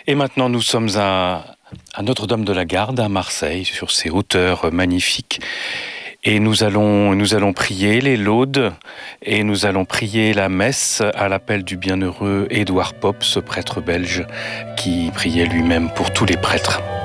Et maintenant, nous sommes à Notre-Dame-de-la-Garde, à Marseille, sur ces hauteurs magnifiques. Et nous allons prier les laudes et nous allons prier la messe à l'appel du bienheureux Édouard Pope, ce prêtre belge qui priait lui-même pour tous les prêtres.